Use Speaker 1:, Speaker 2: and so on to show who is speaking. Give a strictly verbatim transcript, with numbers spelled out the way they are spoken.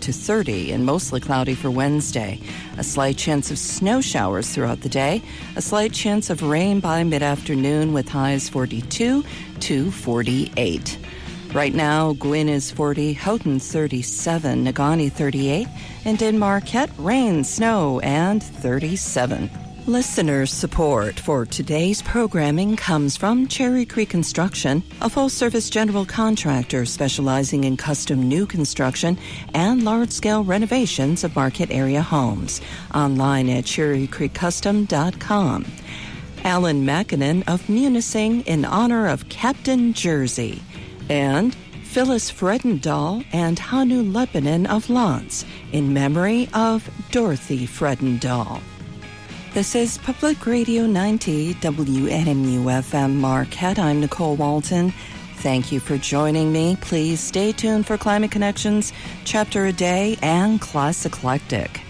Speaker 1: to thirty and mostly cloudy for Wednesday. A slight chance of snow showers throughout the day. A slight chance of rain by mid-afternoon with highs forty-two to forty-eight. Right now, Gwyn is forty, Houghton thirty-seven, Negaunee thirty-eight, and in Marquette, rain, snow, and thirty-seven. Listener support for today's programming comes from Cherry Creek Construction, a full-service general contractor specializing in custom new construction and large-scale renovations of market-area homes. Online at cherry creek custom dot com. Alan Mackinnon of Munising in honor of Captain Jersey. And Phyllis Fredendahl and Hanu Lebanon of Lance in memory of Dorothy Fredendahl. This is Public Radio ninety W N M U F M Marquette. I'm Nicole Walton. Thank you for joining me. Please stay tuned for Climate Connections, Chapter a Day, and Class Eclectic.